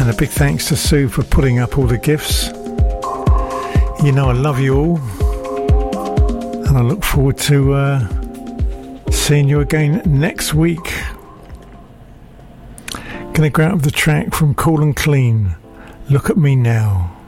And a big thanks to Sue for putting up all the gifts. You know I love you all, and I look forward to seeing you again next week. Gonna grab the track from Cool and Clean, Look at Me Now.